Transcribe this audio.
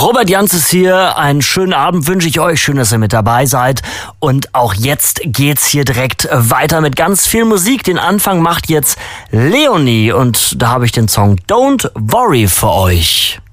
Robert Janz ist hier. Einen schönen Abend wünsche ich euch. Schön, dass ihr mit dabei seid. Und auch jetzt geht's hier direkt weiter mit ganz viel Musik. Den Anfang macht jetzt Leonie und da habe ich den Song Don't Worry für euch.